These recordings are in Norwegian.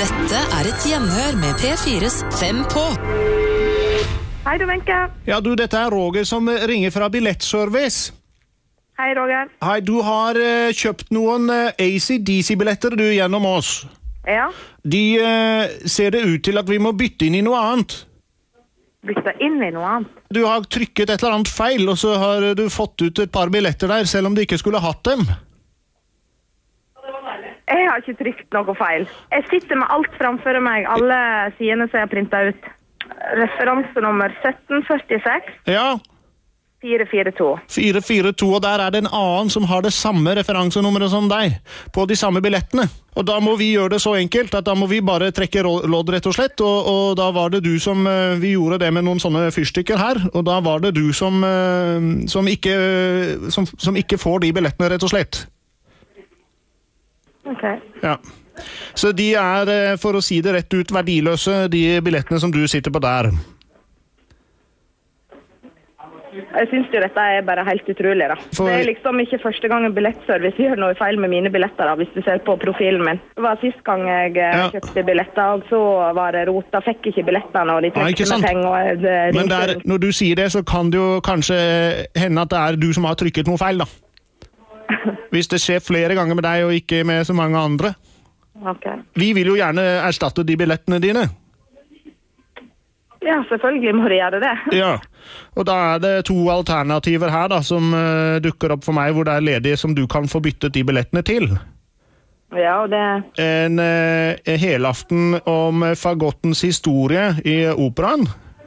Dette et gjenhør med P4's 5 på. Hei du, Wenche. Ja du, dette Roger som ringer fra Billettservice. Hei Roger. Hei, du har kjøpt noen AC/DC-billetter du gjennom oss. Ja. De ser det ut til at vi må bytte inn i noe annet. Bytte inn i noe annet? Du har trykket et eller annet feil, og så har du fått ut et par billetter der, selv om du ikke skulle hatt dem. Jeg har ikke trykt noe feil. Jeg sitter med alt framfor meg, alle sidene som jeg har printet ut. Referansenummer 1746. Ja. 442. 442, og der det en annen som har det samme referansenummeret som deg, på de samme billettene. Og da må vi gjøre det så enkelt, at da må vi bare trekke lodd rett og slett, og da var det du som, vi gjorde det med noen sånne fyrstikker her, og da var det du som ikke får de billettene rett og slett. Ok. Ja. Så de for å si det rett ut, verdiløse, de billettene som du sitter på der. Jeg synes jo dette bare helt utrolig da. Det liksom ikke første gangen Billettservice gjør noe feil med mine billetter da, hvis du ser på profilen min. Det var sist gang jeg kjøpte billetter, og så var det rot. Da fikk jeg ikke billettene, og de trekte med penger. Men når du sier det, så kan det jo kanskje hende at det du som har trykket noe feil da. Hvis det skjer flere ganger med deg og ikke med så mange andre. Okay. Vi vil jo gjerne erstatte de billettene dine. Ja, selvfølgelig må de gjøre det. Ja, og da det 2 alternativer her da, som dukker opp for meg, hvor det ledige som du kan få byttet de billettene til. Ja, og det... En helaften om fagottens historie i operaen.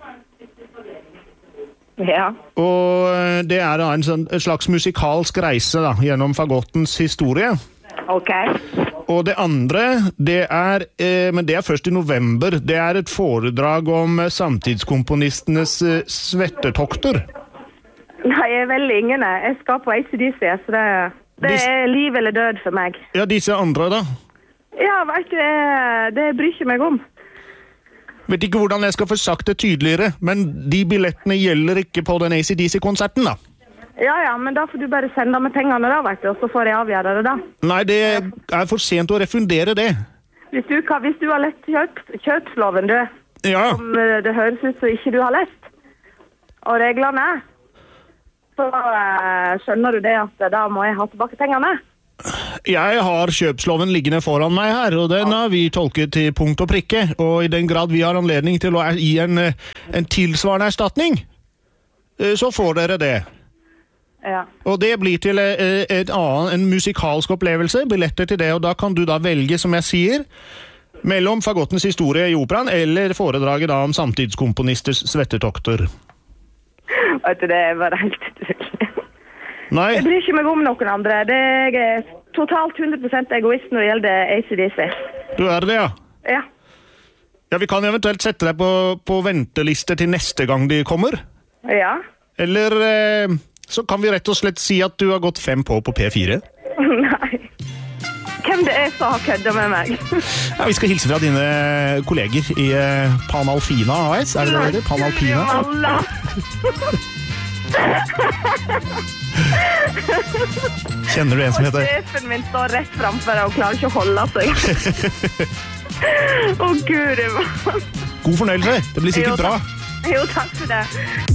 Ja. Og det en slags musikalsk reise da, gjennom fagottens historie. Ok. Og det andre, men det først i november, det et foredrag om samtidskomponistenes svettertokter. Nei, jeg veldig ingen. Jeg skal på AC/DC, så det liv eller død for meg. Ja, disse andre da? Ja, vet du, det bryr ikke meg om. Vet ikke hvordan jeg skal få sagt det tydeligere, men de billettene gjelder ikke på den AC/DC-konserten da. Ja, men da får du bare sende med pengene da, vet du, og så får jeg avgjøre det da. Nei, det for sent å refundere det. Hvis du har lest kjøpsloven, du, som det høres ut som ikke du har lest, og reglene, så skjønner du det at da må jeg ha tilbake pengene. Jeg har kjøpsloven liggende foran meg her, og den har vi tolket til punkt og prikke, og i den grad vi har anledning til å gi en tilsvarende erstatning, så får dere det. Ja. Og det blir til en musikalsk opplevelse, billetter til det, og da kan du da velge, som jeg sier, mellom fagottens historie i operaen, eller foredraget da om samtidskomponisters svettertokter. Vet du, det bare helt utrolig. Nei. Jeg bryr ikke meg om noen andre. Jeg totalt 100% egoist når det gjelder AC/DC. Du det, ja? Ja. Ja, vi kan eventuelt sette deg på ventelister til neste gang de kommer. Ja. Eller så kan vi rett og slett si at du har gått 5 på P4. Nei. Hvem det som har køddet med meg? Ja, vi skal hilse fra dine kolleger i Panalpina AS. Det det? Panalpina? Kjenner du en som heter? Sjefen min står rett framfor og klarer ikke å holde seg. Gud, det var... God fornøyelse, det blir sikkert bra. Jo, takk for det.